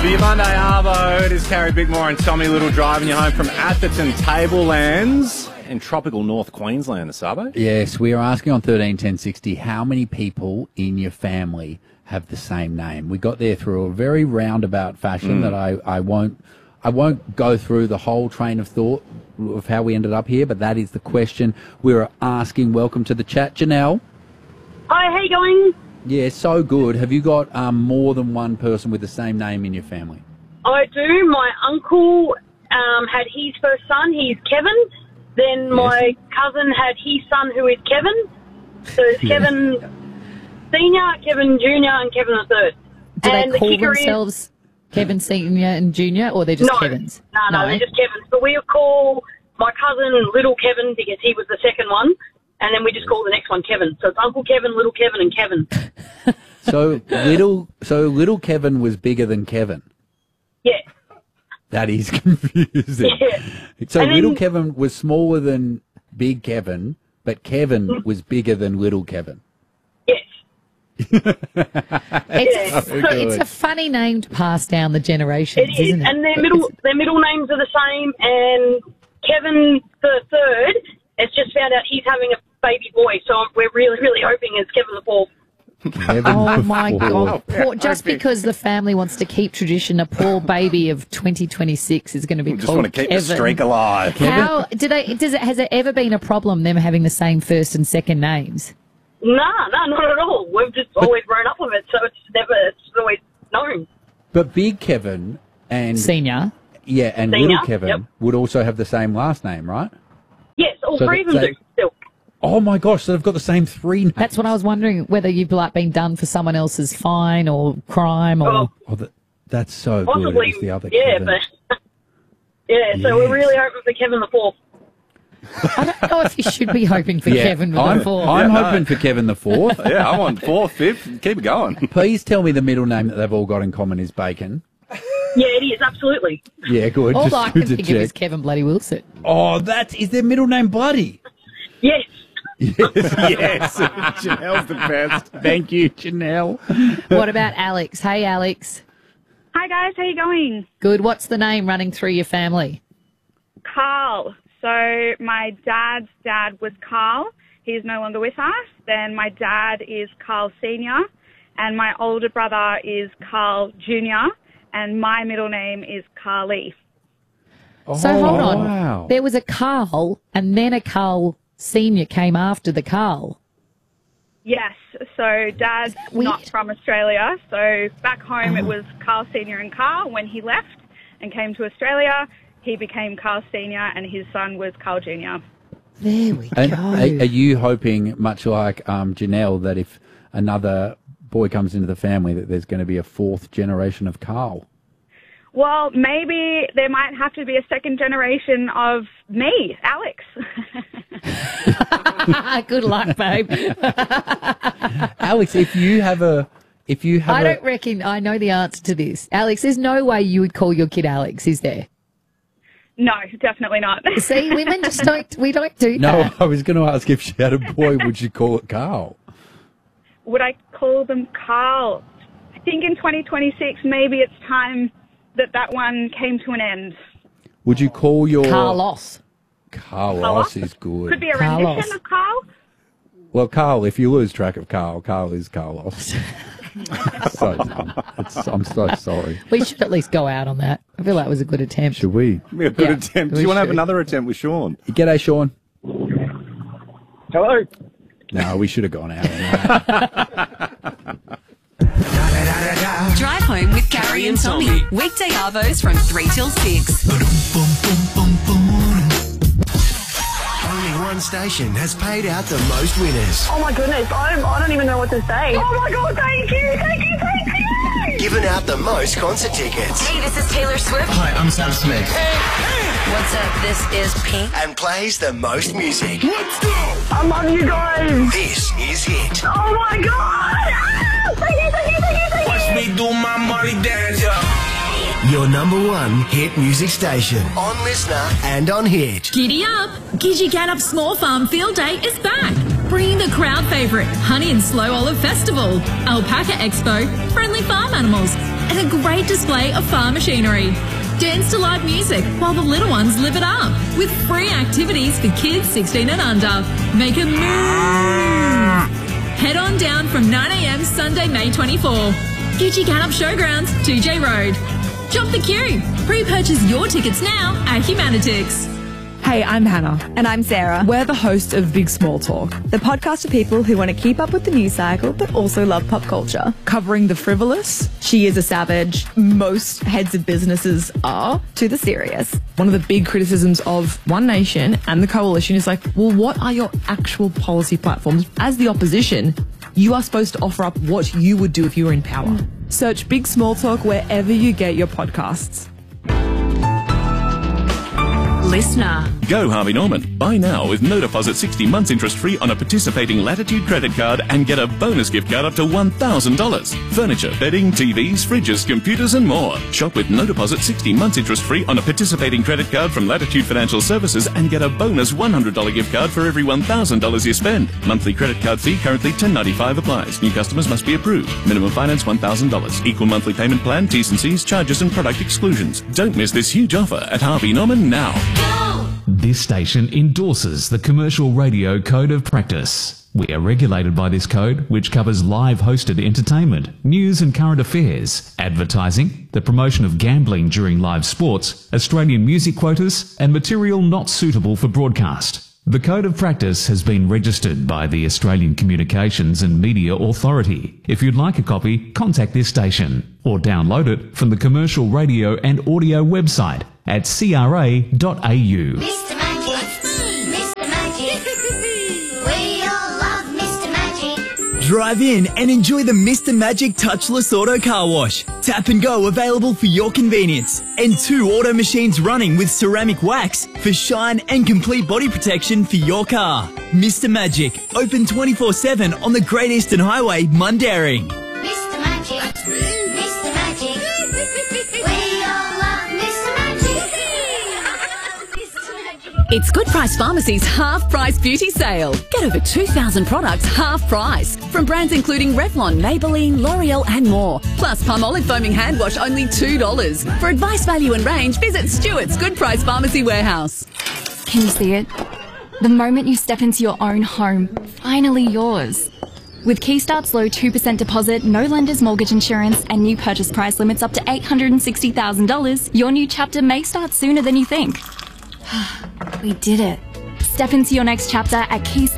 The Monday Arvo, it is Carrie Bickmore and Tommy Little driving you home from Atherton Tablelands in tropical North Queensland, the Sabo. Yes, we are asking on 131060 how many people in your family have the same name. We got there through a very roundabout fashion that I won't go through the whole train of thought of how we ended up here, but that is the question we're asking. Welcome to the chat, Janelle. Hi, how you going? Yeah, so good. Have you got more than one person with the same name in your family? I do. My uncle had his first son. He's Kevin. Then my cousin had his son, who is Kevin. So it's Kevin Senior, Kevin Junior, and Kevin the Third. Do and they call the themselves Kevin Senior and Junior, or they're just Kevins? No, they're just Kevins. But we call my cousin Little Kevin because he was the second one. And then we just call the next one Kevin. So it's Uncle Kevin, Little Kevin, and Kevin. So little Kevin was bigger than Kevin. Yeah. That is confusing. Yeah. So And little then- Kevin was smaller than big Kevin, but Kevin was bigger than little Kevin. Yes. It's a funny name to pass down the generations, It is. isn't it? And their middle names are the same. And Kevin the Third has just found out he's having a baby boy. So we're really, really hoping it's Kevin the Fourth. Kevin Oh the my Fourth. God! Just because the family wants to keep tradition, a poor baby of 2026 is going to be Just called want to keep Kevin. the streak alive. How has it ever been a problem them having the same first and second names? No, not at all. We've just always grown up with it, so it's always known. But big Kevin and Senior. and Senior, little Kevin yep. would also have the same last name, right? Yes, all So three of them they- do still. Oh my gosh! So they've got the same three names. That's what I was wondering, whether you've been done for someone else's fine or crime or. That's so Possibly, good. It's the other yeah, Kevin. but so we're really hoping for Kevin the Fourth. I don't know if you should be hoping for Kevin I'm before. hoping for Kevin the Fourth. Yeah, I'm on fourth, fifth. Keep it going. Please tell me the middle name that they've all got in common is Bacon. Yeah, it is, absolutely. Yeah, good. All Just I good can to think of is check. Kevin Bloody Wilson. Oh, is their middle name Bloody? Yes. Yes. Janelle's the best. Thank you, Janelle. What about Alex? Hey, Alex. Hi guys, how you going? Good. What's the name running through your family? Carl. So my dad's dad was Carl. He's no longer with us. Then my dad is Carl Senior, and my older brother is Carl Junior, and my middle name is Carly. So hold on. Wow. There was a Carl, and then a Carl Senior came after the Carl. Yes. So dad's weird? not from Australia. So back home it was Carl Senior and Carl. When he left and came to Australia, he became Carl Senior, and his son was Carl Junior. There we And go. are you hoping, much like Janelle, that if another boy comes into the family, that there's going to be a fourth generation of Carl? Well, maybe there might have to be a second generation of me, Alex. Good luck, babe. Alex, if you have I don't reckon I know the answer to this. Alex, there's no way you would call your kid Alex, is there? No, definitely not. See, women just don't do No, that. I was going to ask if she had a boy, would she call it Carl? Would I call them Carl? I think in 2026, maybe it's time that one came to an end. Would you call your... Carlos. Carlos is good. Could be a Carlos. rendition of Carl. Well, Carl, if you lose track of Carl is Carlos. So dumb. I'm so sorry. We should at least go out on that. I feel that was a good attempt. Should we? Be a good Yeah, attempt. we Do you want to have should. another attempt with Sean? G'day, Sean. Hello. No, we should have gone out on that. Drive home with Carrie and Tommy. Weekday Arvos from 3 till 6. Only one station has paid out the most winners. Oh my goodness, I don't even know what to say. Oh my god, thank you. Given out the most concert tickets. Hey, this is Taylor Swift. Hi, I'm Sam Smith. What's up? This is Pink. And plays the most music. Let's go. I love you guys. This is Hit. Oh my god. Ah, thank you. Watch me do my money dance, yeah. Your number one hit music station. On Listener and on Hit. Giddy up! Gidgee Gaddup Small Farm Field Day is back, bringing the crowd favourite Honey and Slow Olive Festival, Alpaca Expo, friendly farm animals, and a great display of farm machinery. Dance to live music while the little ones live it up with free activities for kids 16 and under. Make a move. Head on down from 9 a.m. Sunday, May 24. Gucci Canup Showgrounds, 2J Road. Jump the queue. Pre-purchase your tickets now at Humanitix. Hey, I'm Hannah. And I'm Sarah. We're the hosts of Big Small Talk, the podcast for people who want to keep up with the news cycle but also love pop culture. covering the frivolous, She is a savage, most heads of businesses are, to the serious. one of the big criticisms of One Nation and the coalition is like, well, what are your actual policy platforms? As the opposition, you are supposed to offer up what you would do if you were in power. Search Big Small Talk wherever you get your podcasts. Listener. Go Harvey Norman. Buy now with no deposit 60 months interest free on a participating Latitude credit card and get a bonus gift card up to $1,000. Furniture, bedding, TVs, fridges, computers and more. Shop with no deposit 60 months interest free on a participating credit card from Latitude Financial Services and get a bonus $100 gift card for every $1,000 you spend. Monthly credit card fee currently $10.95 applies. New customers must be approved. Minimum finance $1,000. Equal monthly payment plan, T's and C's, charges and product exclusions. Don't miss this huge offer at Harvey Norman now. This station endorses the Commercial Radio Code of Practice. We are regulated by this code, which covers live hosted entertainment, news and current affairs, advertising, the promotion of gambling during live sports, Australian music quotas, and material not suitable for broadcast. The Code of Practice has been registered by the Australian Communications and Media Authority. If you'd like a copy, contact this station or download it from the Commercial Radio and Audio website at cra.au. Mr. Magic, Mr. Magic, we all love Mr. Magic. Drive in and enjoy the Mr. Magic Touchless Auto Car Wash. Tap and go available for your convenience. And 2 auto machines running with ceramic wax for shine and complete body protection for your car. Mr. Magic, open 24/7 on the Great Eastern Highway, Mundaring. Mr. Magic, Mr. Magic, we all love Mr. Magic. It's Good Price Pharmacy's Half Price Beauty Sale. Get over 2,000 products half price from brands including Revlon, Maybelline, L'Oreal and more. Plus Palmolive Foaming Hand Wash only $2. For advice, value and range, visit Stewart's Good Price Pharmacy Warehouse. Can you see it? The moment you step into your own home, finally yours. With Keystart's low 2% deposit, no lender's mortgage insurance, and new purchase price limits up to $860,000, your new chapter may start sooner than you think. We did it. Step into your next chapter at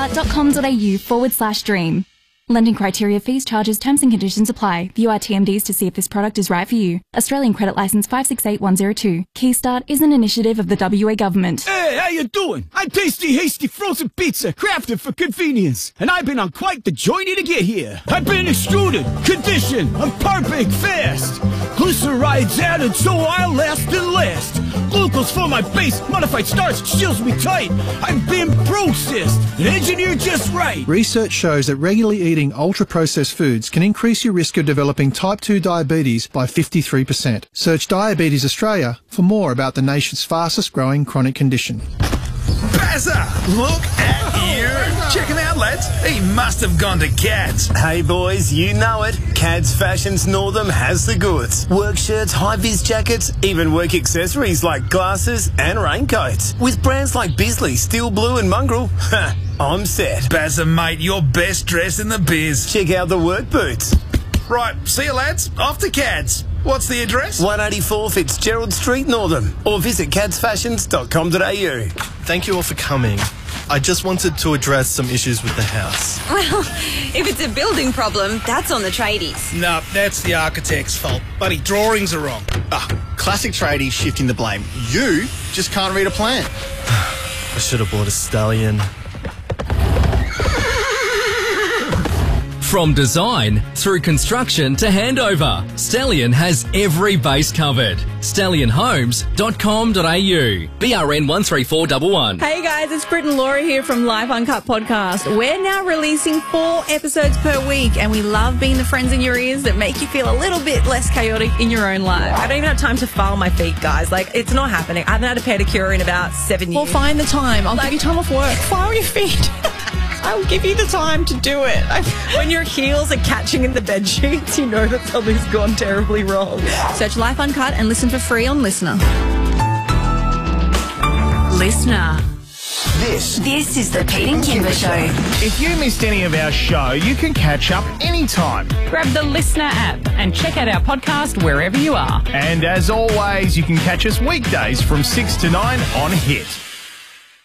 keystart.com.au/dream. Lending criteria, fees, charges, terms and conditions apply. View our TMDs to see if this product is right for you. Australian Credit Licence 568102. Keystart is an initiative of the WA Government. Hey, how you doing? I'm Tasty Hasty Frozen Pizza, crafted for convenience. And I've been on quite the journey to get here. I've been extruded, conditioned, I'm perfect fast. Glycerides added so I'll last and last. Glucose for my base, modified starch seals me tight. I've been processed and engineered just right. Research shows that regularly eating ultra-processed foods can increase your risk of developing type 2 diabetes by 53%. Search Diabetes Australia for more about the nation's fastest growing chronic condition. Bazza, look at you. Check him out, lads. He must have gone to Cads. Hey, boys, you know it. Cads Fashions Northam has the goods. Work shirts, high-vis jackets, even work accessories like glasses and raincoats. With brands like Bisley, Steel Blue and Mongrel, I'm set. Bazza, mate, you're best dressed in the biz. Check out the work boots. Right, see you, lads. Off to Cads. What's the address? 184 Fitzgerald Street, Northam. Or visit cadsfashions.com.au. Thank you all for coming. I just wanted to address some issues with the house. Well, if it's a building problem, that's on the tradies. No, that's the architect's fault. Bloody drawings are wrong. Classic tradies shifting the blame. You just can't read a plan. I should have bought a stallion. From design through construction to handover, Stallion has every base covered. StallionHomes.com.au. BRN 13411. Hey guys, it's Brit and Laura here from Live Uncut Podcast. We're now releasing 4 episodes per week, and we love being the friends in your ears that make you feel a little bit less chaotic in your own life. I don't even have time to file my feet, guys. Like, it's not happening. I haven't had a pedicure in about 7 years. Well, find the time. I'll give you time off work. File your feet. I'll give you the time to do it. When your heels are catching in the bed sheets, you know that something's gone terribly wrong. Search Life Uncut and listen for free on Listener. Listener. This is the Pete and Kimber Show. If you missed any of our show, you can catch up anytime. Grab the Listener app and check out our podcast wherever you are. And as always, you can catch us weekdays from 6 to 9 on Hit.